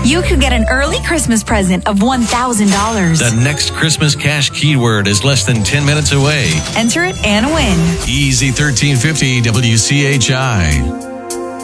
You could get an early Christmas present of $1,000. The next Christmas cash keyword is less than 10 minutes away. Enter it and win. Easy 1350 WCHI.